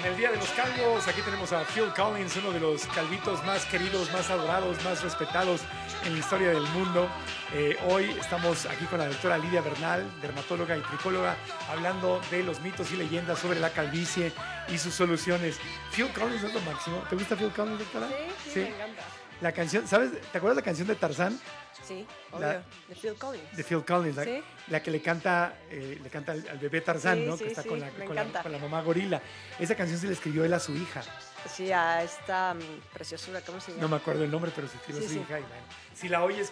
En el Día de los Calvos, aquí tenemos a Phil Collins, uno de los calvitos más queridos, más adorados, más respetados en la historia del mundo. Hoy estamos aquí con la doctora Lidia Bernal, dermatóloga y tricóloga, hablando de los mitos y leyendas sobre la calvicie y sus soluciones. Phil Collins es lo máximo. ¿Te gusta Phil Collins, doctora? Sí, me encanta. La canción, ¿sabes? ¿Te acuerdas la canción de Tarzán? Sí, obvio. De Phil Collins. De Phil Collins, ¿Sí? la que le canta al bebé Tarzán, Sí, ¿no? sí, Que está sí, con me encanta. la mamá gorila. Esa canción se le escribió él a su hija. Sí, a esta preciosura, ¿cómo se llama? No me acuerdo el nombre, pero se escribió a su Sí. hija. Y bueno, si la oyes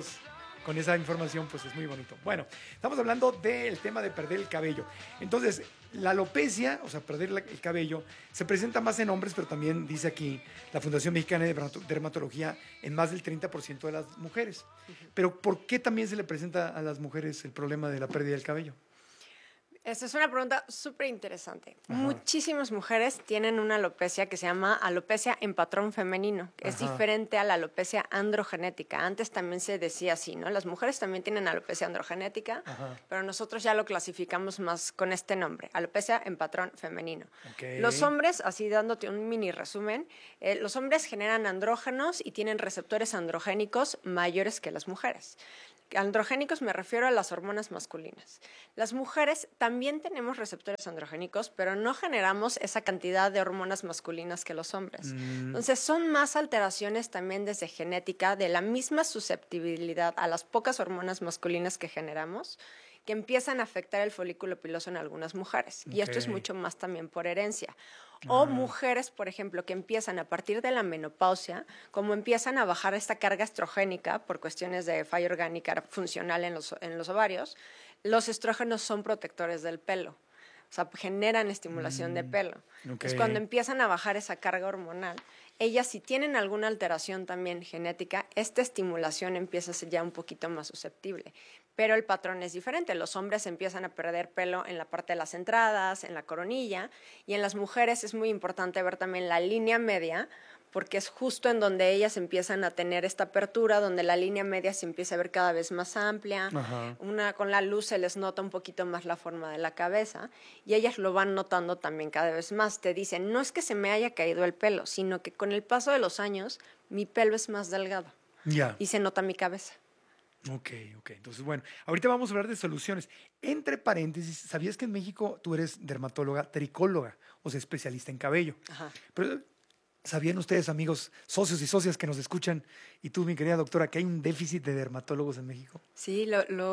con esa información, pues es muy bonito. Bueno, estamos hablando del tema de perder el cabello. Entonces, la alopecia, o sea, perder el cabello, se presenta más en hombres, pero también dice aquí la Fundación Mexicana de Dermatología en más del 30% de las mujeres. Pero ¿por qué también se le presenta a las mujeres el problema de la pérdida del cabello? Esta es una pregunta súper interesante. Ajá. Muchísimas mujeres tienen una alopecia que se llama alopecia en patrón femenino, que es Ajá. diferente a la alopecia androgenética. Antes también se decía así, ¿no? Las mujeres también tienen alopecia androgenética, Ajá. pero nosotros ya lo clasificamos más con este nombre, alopecia en patrón femenino. Ok. Los hombres, así dándote un mini resumen, los hombres generan andrógenos y tienen receptores androgénicos mayores que las mujeres. Androgénicos me refiero a las hormonas masculinas. Las mujeres también tenemos receptores androgénicos, pero no generamos esa cantidad de hormonas masculinas que los hombres. Entonces son más alteraciones también desde genética de la misma susceptibilidad a las pocas hormonas masculinas que generamos que empiezan a afectar el folículo piloso en algunas mujeres. Y esto es Ok. mucho más también por herencia. O mujeres, por ejemplo, que empiezan a partir de la menopausia, como empiezan a bajar esta carga estrogénica por cuestiones de falla orgánica funcional en los ovarios, los estrógenos son protectores del pelo. O sea, generan estimulación de pelo. Entonces, Ok. cuando empiezan a bajar esa carga hormonal, ellas si tienen alguna alteración también genética, esta estimulación empieza a ser ya un poquito más susceptible. Pero el patrón es diferente. Los hombres empiezan a perder pelo en la parte de las entradas, en la coronilla, y en las mujeres es muy importante ver también la línea media, porque es justo en donde ellas empiezan a tener esta apertura, donde la línea media se empieza a ver cada vez más amplia. Ajá. Con la luz se les nota un poquito más la forma de la cabeza y ellas lo van notando también cada vez más. Te dicen, no es que se me haya caído el pelo, sino que con el paso de los años mi pelo es más delgado Ya. y se nota mi cabeza. Ok. Entonces, bueno, ahorita vamos a hablar de soluciones. Entre paréntesis, ¿sabías que en México tú eres dermatóloga, tricóloga, o sea, especialista en cabello? Ajá. Pero, ¿sabían ustedes, amigos, socios y socias que nos escuchan, y tú, mi querida doctora, que hay un déficit de dermatólogos en México? Sí,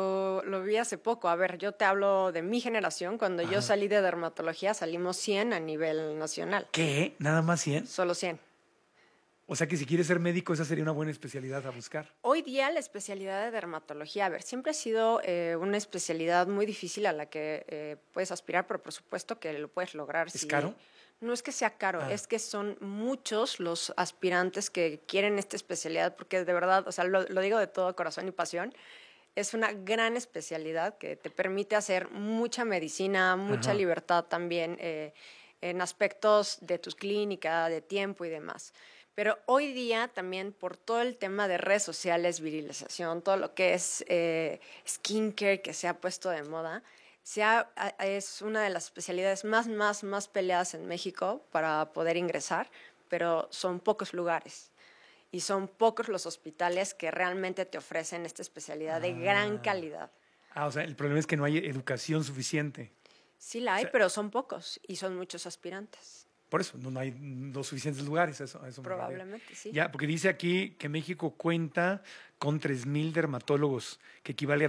lo vi hace poco. A ver, yo te hablo de mi generación. Cuando yo salí de dermatología salimos 100 a nivel nacional. ¿Qué? ¿Nada más 100? Solo 100. O sea que si quieres ser médico, esa sería una buena especialidad a buscar. Hoy día la especialidad de dermatología, a ver, siempre ha sido una especialidad muy difícil a la que puedes aspirar, pero por supuesto que lo puedes lograr. ¿Es caro? No es que sea caro, es que son muchos los aspirantes que quieren esta especialidad, porque de verdad, o sea, lo digo de todo corazón y pasión, es una gran especialidad que te permite hacer mucha medicina, mucha Ajá. libertad también en aspectos de tu clínica, de tiempo y demás. Pero hoy día también por todo el tema de redes sociales, virilización, todo lo que es skincare que se ha puesto de moda, es una de las especialidades más peleadas en México para poder ingresar, pero son pocos lugares. Y son pocos los hospitales que realmente te ofrecen esta especialidad de gran calidad. O sea, el problema es que no hay educación suficiente. Sí la hay, O sea, pero son pocos y son muchos aspirantes. Por eso, no hay los suficientes lugares. A eso me refiero. Probablemente, sí. Ya, porque dice aquí que México cuenta con 3,000 dermatólogos, que equivale a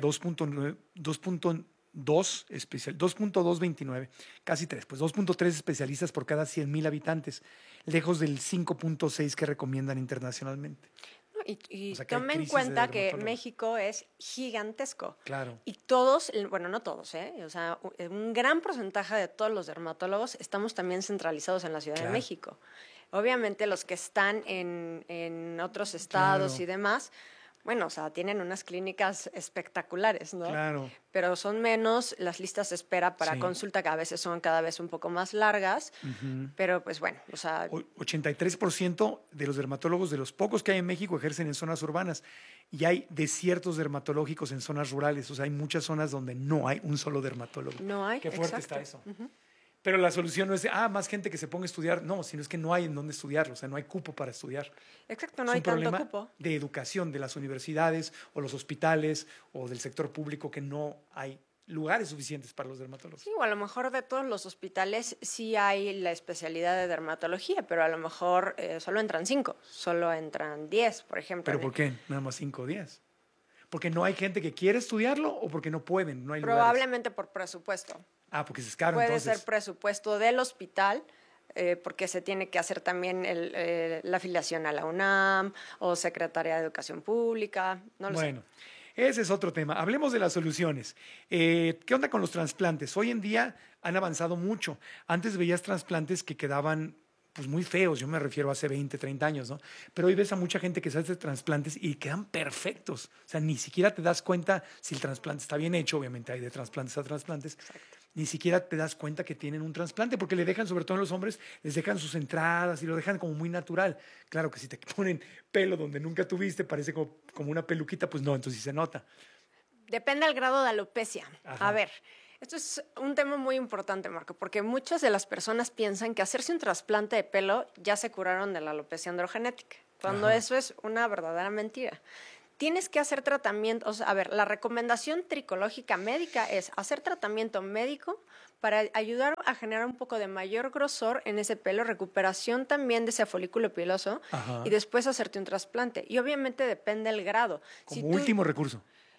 2.229, casi 3, pues 2.3 especialistas por cada 100,000 habitantes, lejos del 5.6 que recomiendan internacionalmente. Y O sea, que hay toma en crisis cuenta de que dermatólogos. México es gigantesco. Claro. Y todos, bueno, no todos, o sea, un gran porcentaje de todos los dermatólogos estamos también centralizados en la Ciudad Claro. de México. Obviamente los que están en otros estados Claro. y demás, bueno, o sea, tienen unas clínicas espectaculares, ¿no? Claro. Pero son menos, las listas de espera para Sí. consulta que a veces son cada vez un poco más largas, pero pues bueno, o sea... 83% de los dermatólogos, de los pocos que hay en México, ejercen en zonas urbanas y hay desiertos dermatológicos en zonas rurales. O sea, hay muchas zonas donde no hay un solo dermatólogo. No hay, Qué fuerte exacto. está eso. Pero la solución no es, más gente que se ponga a estudiar. No, sino es que no hay en dónde estudiar, o sea, no hay cupo para estudiar. Exacto, no Es hay un tanto problema cupo. de educación de las universidades o los hospitales o del sector público que no hay lugares suficientes para los dermatólogos. Sí, o a lo mejor de todos los hospitales sí hay la especialidad de dermatología, pero a lo mejor solo entran 5, solo entran 10, por ejemplo. ¿Pero por qué? Nada más 5 o 10. ¿Porque no hay gente que quiere estudiarlo o porque no pueden? No hay lugares. Probablemente por presupuesto. Porque es caro Puede entonces. ser presupuesto del hospital, porque se tiene que hacer también la afiliación a la UNAM o Secretaría de Educación Pública, no lo sé. Bueno, ese es otro tema. Hablemos de las soluciones. ¿Qué onda con los trasplantes? Hoy en día han avanzado mucho. Antes veías trasplantes que quedaban pues muy feos, yo me refiero a hace 20, 30 años, ¿no? Pero hoy ves a mucha gente que se hace trasplantes y quedan perfectos. O sea, ni siquiera te das cuenta si el trasplante está bien hecho, obviamente hay de trasplantes a trasplantes. Exacto. Ni siquiera te das cuenta que tienen un trasplante porque le dejan, sobre todo en los hombres, les dejan sus entradas y lo dejan como muy natural. Claro que si te ponen pelo donde nunca tuviste, parece como una peluquita, pues no, entonces sí se nota. Depende del grado de alopecia. Ajá. A ver, esto es un tema muy importante, Marco, porque muchas de las personas piensan que hacerse un trasplante de pelo ya se curaron de la alopecia androgenética, cuando Ajá. eso es una verdadera mentira. Tienes que hacer tratamientos. A ver, la recomendación tricológica médica es hacer tratamiento médico para ayudar a generar un poco de mayor grosor en ese pelo, recuperación también de ese folículo piloso Ajá. y después hacerte un trasplante. Y obviamente depende del grado. Como último recurso.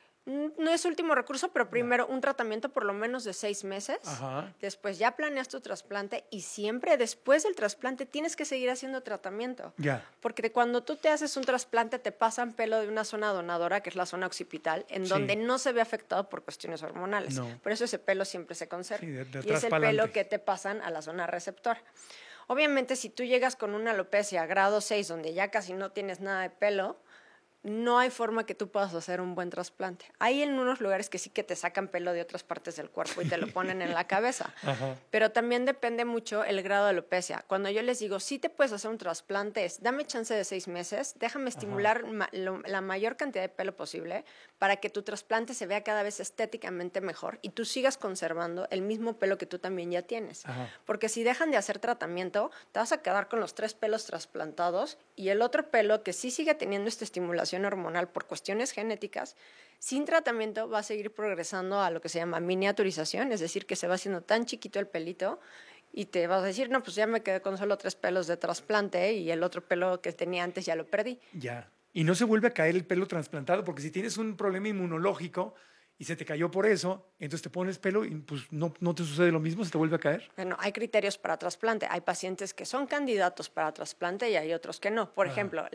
No es último recurso, pero primero un tratamiento por lo menos de 6 meses. Ajá. Después ya planeas tu trasplante y siempre después del trasplante tienes que seguir haciendo tratamiento. Ya. Porque cuando tú te haces un trasplante te pasan pelo de una zona donadora, que es la zona occipital, en Sí. donde no se ve afectado por cuestiones hormonales. No. Por eso ese pelo siempre se conserva. Sí, de y atrás es el pa'lante. pelo que te pasan a la zona receptora. Obviamente, si tú llegas con una alopecia grado 6, donde ya casi no tienes nada de pelo, no hay forma que tú puedas hacer un buen trasplante. Hay en unos lugares que sí que te sacan pelo de otras partes del cuerpo y te lo ponen en la cabeza. Ajá. Pero también depende mucho el grado de alopecia. Cuando yo les digo, sí te puedes hacer un trasplante, es dame chance de 6 meses, déjame estimular la mayor cantidad de pelo posible para que tu trasplante se vea cada vez estéticamente mejor y tú sigas conservando el mismo pelo que tú también ya tienes. Ajá. Porque si dejan de hacer tratamiento, te vas a quedar con los 3 pelos trasplantados y el otro pelo que sí sigue teniendo esta estimulación hormonal por cuestiones genéticas, sin tratamiento va a seguir progresando a lo que se llama miniaturización, es decir, que se va haciendo tan chiquito el pelito y te vas a decir, no, pues ya me quedé con solo 3 pelos de trasplante y el otro pelo que tenía antes ya lo perdí. Ya. Y no se vuelve a caer el pelo trasplantado, porque si tienes un problema inmunológico y se te cayó por eso, entonces te pones pelo y pues no te sucede lo mismo, se te vuelve a caer. Bueno, hay criterios para trasplante. Hay pacientes que son candidatos para trasplante y hay otros que no. Por ejemplo,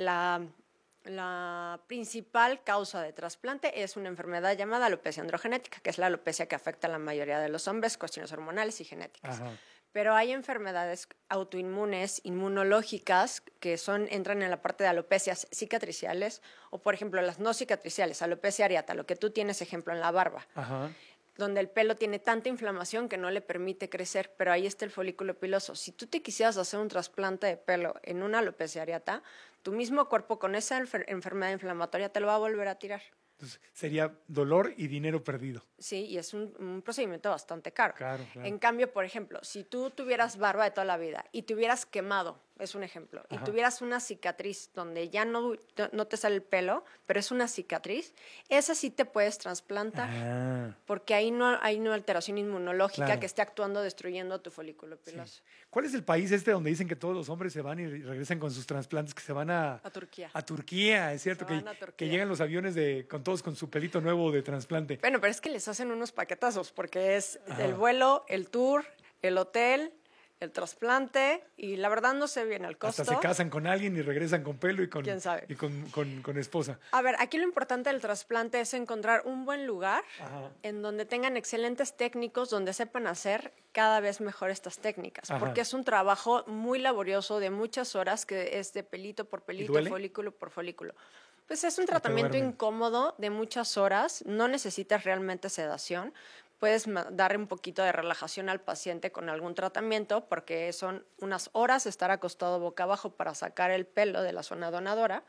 la principal causa de trasplante es una enfermedad llamada alopecia androgenética, que es la alopecia que afecta a la mayoría de los hombres, cuestiones hormonales y genéticas. Ajá. Pero hay enfermedades autoinmunes, inmunológicas, que entran en la parte de alopecias cicatriciales, o por ejemplo las no cicatriciales, alopecia areata, lo que tú tienes ejemplo en la barba, Ajá. donde el pelo tiene tanta inflamación que no le permite crecer, pero ahí está el folículo piloso. Si tú te quisieras hacer un trasplante de pelo en una alopecia areata, tu mismo cuerpo con esa enfermedad inflamatoria te lo va a volver a tirar. Entonces sería dolor y dinero perdido. Sí, y es un procedimiento bastante caro. Claro. En cambio, por ejemplo, si tú tuvieras barba de toda la vida y te hubieras quemado, es un ejemplo, y tuvieras una cicatriz donde ya no te sale el pelo, pero es una cicatriz, esa sí te puedes trasplantar, porque ahí no hay una alteración inmunológica Claro. que esté actuando destruyendo tu folículo piloso. Sí. ¿Cuál es el país donde dicen que todos los hombres se van y regresan con sus trasplantes, que se van a Turquía. A Turquía, es cierto, Se van a Turquía. que llegan los aviones con todos con su pelito nuevo de trasplante. Bueno, pero es que les hacen unos paquetazos, porque es el vuelo, el tour, el hotel, el trasplante, y la verdad no sé bien el costo. Hasta se casan con alguien y regresan con pelo y ¿Quién sabe? con esposa. A ver, aquí lo importante del trasplante es encontrar un buen lugar Ajá. en donde tengan excelentes técnicos, donde sepan hacer cada vez mejor estas técnicas, Ajá. porque es un trabajo muy laborioso de muchas horas, que es de pelito por pelito, duele? folículo por folículo. Pues es un te tratamiento duermen? incómodo de muchas horas, no necesitas realmente sedación. Puedes dar un poquito de relajación al paciente con algún tratamiento, porque son unas horas estar acostado boca abajo para sacar el pelo de la zona donadora.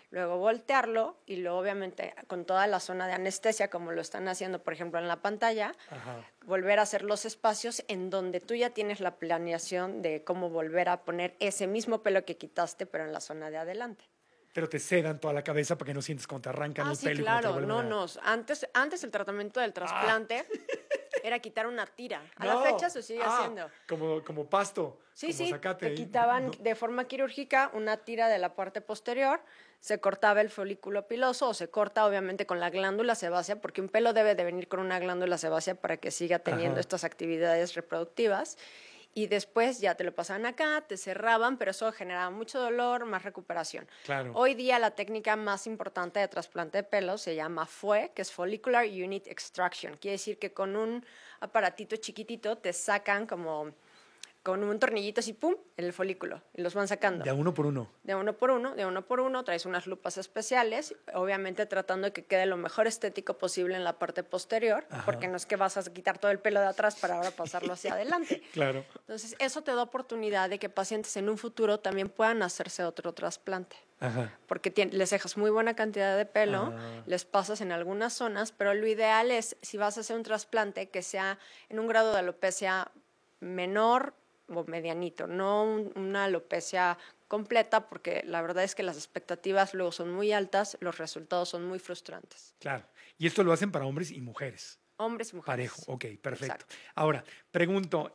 luego voltearlo y luego obviamente con toda la zona de anestesia, como lo están haciendo, por ejemplo, en la pantalla, volver a hacer los espacios en donde tú ya tienes la planeación de cómo volver a poner ese mismo pelo que quitaste, pero en la zona de adelante. Pero te sedan toda la cabeza para que no sientes cuando te arrancan el Sí, pelo. claro, Y cuando te lo vuelven Antes el tratamiento del trasplante era quitar una tira. A la No. fecha se sigue haciendo. Como pasto, Sí, como zacate. te quitaban de forma quirúrgica una tira de la parte posterior, se cortaba el folículo piloso o se corta obviamente con la glándula sebácea, porque un pelo debe de venir con una glándula sebácea para que siga teniendo estas actividades reproductivas. Y después ya te lo pasaban acá, te cerraban, pero eso generaba mucho dolor, más recuperación. Claro. Hoy día la técnica más importante de trasplante de pelo se llama FUE, que es Follicular Unit Extraction. Quiere decir que con un aparatito chiquitito te sacan como con un tornillito así, pum, en el folículo, y los van sacando. De uno por uno. De uno por uno, traes unas lupas especiales, obviamente tratando de que quede lo mejor estético posible en la parte posterior, porque no es que vas a quitar todo el pelo de atrás para ahora pasarlo hacia adelante. Claro. Entonces, eso te da oportunidad de que pacientes en un futuro también puedan hacerse otro trasplante. Porque les dejas muy buena cantidad de pelo, les pasas en algunas zonas, pero lo ideal es, si vas a hacer un trasplante, que sea en un grado de alopecia menor o medianito, no una alopecia completa, porque la verdad es que las expectativas luego son muy altas, los resultados son muy frustrantes. Claro. Y esto lo hacen para hombres y mujeres. Hombres y mujeres. Parejo, ok, perfecto. Exacto. Ahora, pregunto,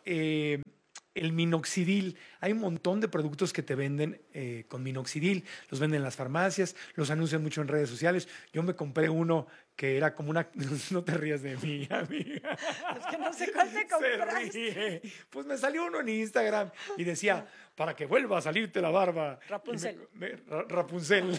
el minoxidil, hay un montón de productos que te venden con minoxidil, los venden en las farmacias, los anuncian mucho en redes sociales. Yo me compré uno que era como una... No te rías de mí, amiga. Es que no sé cuál te compraste. Se ríe. Pues me salió uno en Instagram y decía, para que vuelva a salirte la barba. Rapunzel. Rapunzel.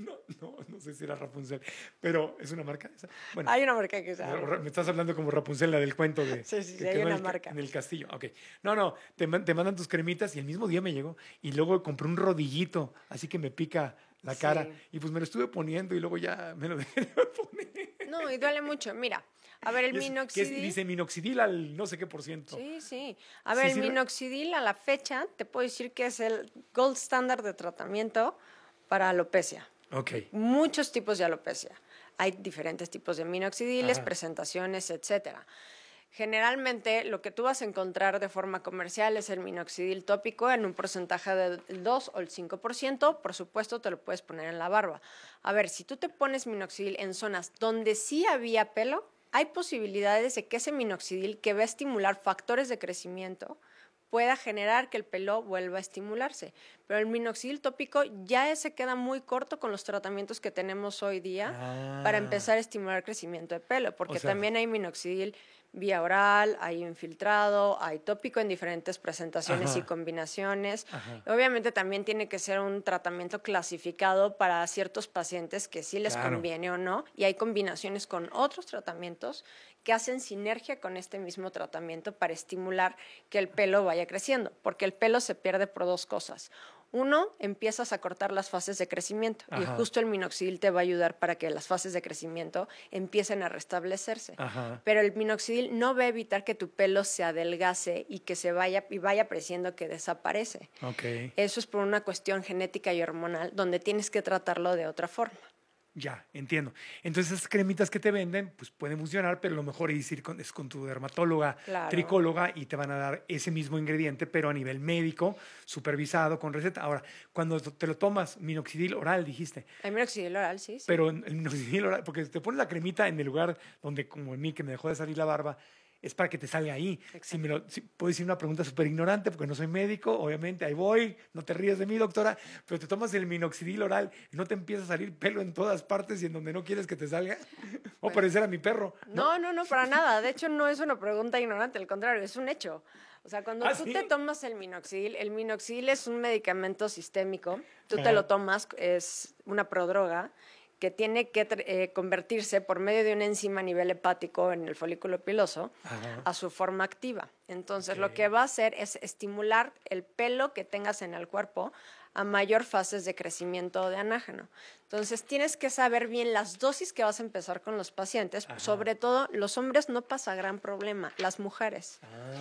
No sé si era Rapunzel, pero es una marca esa. Bueno, hay una marca que se llama. me estás hablando como Rapunzel, la del cuento de Sí, que hay quedó una marca. en el castillo. Ok. No, te mandan tus cremitas y el mismo día me llegó. Y luego compré un rodillito, así que me pica la cara. Y pues me lo estuve poniendo y luego ya me lo dejé de poner. No, y duele mucho. Mira, a ver, el minoxidil... Dice minoxidil al no sé qué %. Sí. A ver, el minoxidil a la fecha te puedo decir que es el gold standard de tratamiento para alopecia. Ok. Muchos tipos de alopecia. Hay diferentes tipos de minoxidiles, presentaciones, etcétera. Generalmente lo que tú vas a encontrar de forma comercial es el minoxidil tópico en un porcentaje del 2 o el 5%. Por supuesto, te lo puedes poner en la barba. A ver, si tú te pones minoxidil en zonas donde sí había pelo, hay posibilidades de que ese minoxidil, que va a estimular factores de crecimiento, pueda generar que el pelo vuelva a estimularse. Pero el minoxidil tópico ya se queda muy corto con los tratamientos que tenemos hoy día para empezar a estimular el crecimiento de pelo, porque también hay minoxidil vía oral, hay infiltrado, hay tópico en diferentes presentaciones y combinaciones. Obviamente también tiene que ser un tratamiento clasificado para ciertos pacientes que sí les conviene o no, y hay combinaciones con otros tratamientos que hacen sinergia con este mismo tratamiento para estimular que el pelo vaya creciendo, porque el pelo se pierde por dos cosas. Uno, empiezas a cortar las fases de crecimiento y justo el minoxidil te va a ayudar para que las fases de crecimiento empiecen a restablecerse. Pero el minoxidil no va a evitar que tu pelo se adelgace y que se vaya apareciendo que desaparece. Eso es por una cuestión genética y hormonal donde tienes que tratarlo de otra forma. Ya, entiendo. Entonces, esas cremitas que te venden, pues pueden funcionar, pero lo mejor es ir con tu dermatóloga, tricóloga, y te van a dar ese mismo ingrediente, pero a nivel médico, supervisado, con receta. Ahora, cuando te lo tomas, minoxidil oral, dijiste. Hay minoxidil oral, sí. Pero el minoxidil oral, porque te pones la cremita en el lugar donde, como en mí, que me dejó de salir la barba, es para que te salga ahí. Puedo decir una pregunta súper ignorante porque no soy médico, obviamente, ahí voy, no te ríes de mí, doctora, pero te tomas el minoxidil oral y no te empieza a salir pelo en todas partes y en donde no quieres que te salga. O parecer a mi perro. No, para nada. De hecho, no es una pregunta ignorante, al contrario, es un hecho. O sea, cuando tú te tomas el minoxidil es un medicamento sistémico, tú te lo tomas, es una prodroga, que tiene que convertirse por medio de una enzima a nivel hepático en el folículo piloso a su forma activa. Entonces, lo que va a hacer es estimular el pelo que tengas en el cuerpo a mayor fases de crecimiento de anágeno. Entonces, tienes que saber bien las dosis que vas a empezar con los pacientes. Ajá. Sobre todo, los hombres no pasa gran problema, las mujeres.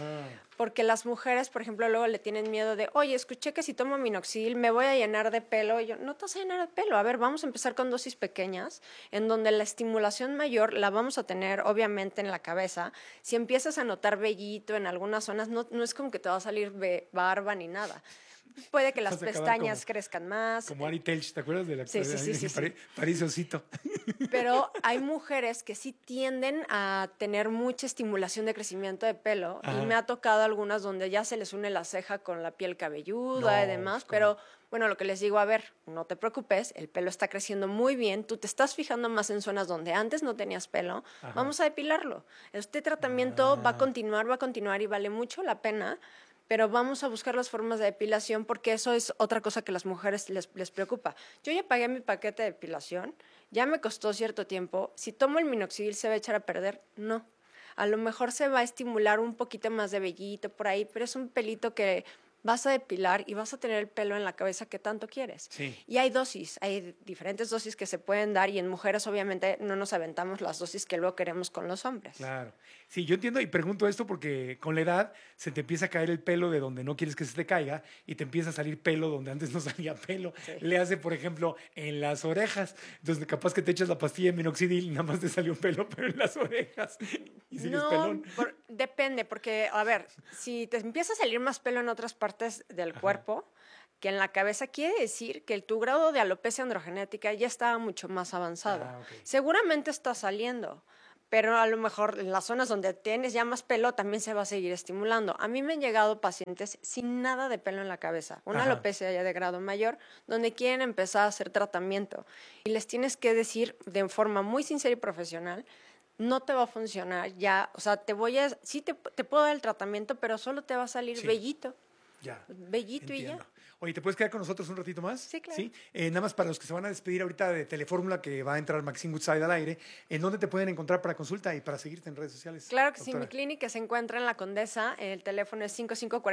Porque las mujeres, por ejemplo, luego le tienen miedo de, oye, escuché que si tomo minoxidil me voy a llenar de pelo. Y yo, no te vas a llenar de pelo. A ver, vamos a empezar con dosis pequeñas, en donde la estimulación mayor la vamos a tener, obviamente, en la cabeza. Si empiezas a notar vellito en algunas zonas, no es como que te va a salir barba ni nada. Puede que las pestañas crezcan más. Como Ari Telch, ¿te acuerdas de la Sí. París Osito? Pero hay mujeres que sí tienden a tener mucha estimulación de crecimiento de pelo. Ajá. Y me ha tocado algunas donde ya se les une la ceja con la piel cabelluda y demás. Pero bueno, lo que les digo, a ver, no te preocupes, el pelo está creciendo muy bien. Tú te estás fijando más en zonas donde antes no tenías pelo. Ajá. Vamos a depilarlo. Este tratamiento va a continuar y vale mucho la pena. Pero vamos a buscar las formas de depilación porque eso es otra cosa que a las mujeres les preocupa. Yo ya pagué mi paquete de depilación, ya me costó cierto tiempo. Si tomo el minoxidil, ¿se va a echar a perder? No. A lo mejor se va a estimular un poquito más de vellito por ahí, pero es un pelito que vas a depilar y vas a tener el pelo en la cabeza que tanto quieres. Sí. Y hay dosis, hay diferentes dosis que se pueden dar y en mujeres obviamente no nos aventamos las dosis que luego queremos con los hombres. Claro. Sí, yo entiendo y pregunto esto porque con la edad se te empieza a caer el pelo de donde no quieres que se te caiga y te empieza a salir pelo donde antes no salía pelo. Sí. Le hace, por ejemplo, en las orejas. Entonces, capaz que te echas la pastilla de minoxidil y nada más te salió un pelo, pero en las orejas. Y sigues pelón. Depende, porque, a ver, si te empieza a salir más pelo en otras partes del cuerpo que en la cabeza, quiere decir que tu grado de alopecia androgenética ya estaba mucho más avanzado. Okay. Seguramente está saliendo, pero a lo mejor en las zonas donde tienes ya más pelo también se va a seguir estimulando. A mí me han llegado pacientes sin nada de pelo en la cabeza, una alopecia ya de grado mayor, donde quieren empezar a hacer tratamiento. Y les tienes que decir de forma muy sincera y profesional, no te va a funcionar ya, o sea, sí te puedo dar el tratamiento, pero solo te va a salir vellito. Ya. Bellito. Entiendo. Y ya. Oye, ¿te puedes quedar con nosotros un ratito más? Sí, claro. Nada más para los que se van a despedir ahorita de Telefórmula, que va a entrar Maxine Woodside al aire, ¿en dónde te pueden encontrar para consulta y para seguirte en redes sociales? Claro que doctora? sí, mi clínica se encuentra en La Condesa, el teléfono es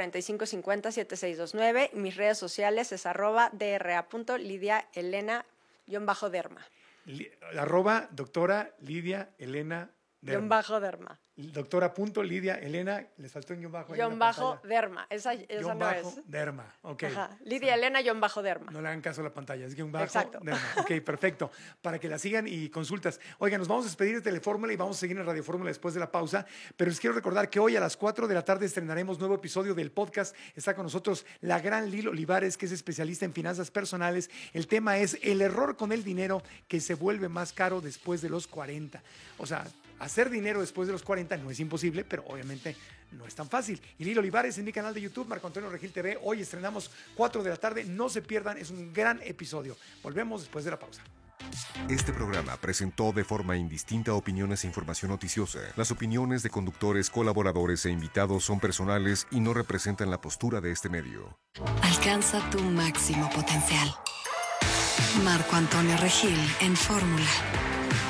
5545507629, mis redes sociales es @dra.lidiaelena_derma. Doctora Lidia Elena Derma. Derma. Doctora.Lidia Elena, les faltó un guión bajo. Derma, esa no es. Derma, ok. Ajá. Lidia Elena Derma. No le hagan caso a la pantalla, es guión bajo. Exacto. Derma. Ok, perfecto. Para que la sigan y consultas. Oigan, nos vamos a despedir de Telefórmula y vamos a seguir en Radio Fórmula después de la pausa. Pero les quiero recordar que hoy a las 4 de la tarde estrenaremos nuevo episodio del podcast. Está con nosotros la gran Lilo Olivares, que es especialista en finanzas personales. El tema es el error con el dinero que se vuelve más caro después de los 40. O sea, hacer dinero después de los 40 no es imposible, pero obviamente no es tan fácil. Y Lilo Olivares en mi canal de YouTube, Marco Antonio Regil TV. Hoy estrenamos 4 de la tarde. No se pierdan, es un gran episodio. Volvemos después de la pausa. Este programa presentó de forma indistinta opiniones e información noticiosa. Las opiniones de conductores, colaboradores e invitados son personales y no representan la postura de este medio. Alcanza tu máximo potencial. Marco Antonio Regil en Fórmula.